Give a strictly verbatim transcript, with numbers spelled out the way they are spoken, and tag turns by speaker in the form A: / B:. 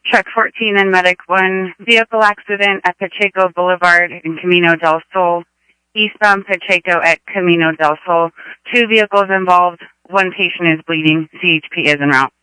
A: Truck fourteen and Medic one, vehicle accident at Pacheco Boulevard in Camino del Sol, eastbound Pacheco at Camino del Sol. Two vehicles involved. One patient is bleeding. C H P is en route.